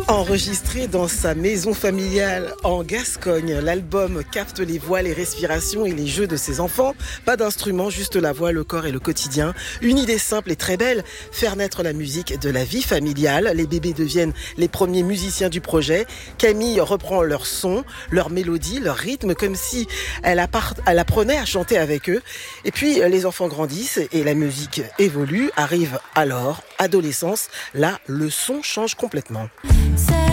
Enregistré dans sa maison familiale en Gascogne, l'album capte les voix, les respirations et les jeux de ses enfants. Pas d'instrument, juste la voix, le corps et le quotidien. Une idée simple et très belle, faire naître la musique de la vie familiale. Les bébés deviennent les premiers musiciens du projet. Camille reprend leur son, leur mélodie, leur rythme, comme si elle apprenait à chanter avec eux. Et puis les enfants grandissent et la musique évolue. Arrive alors adolescence. Là, le son change complètement.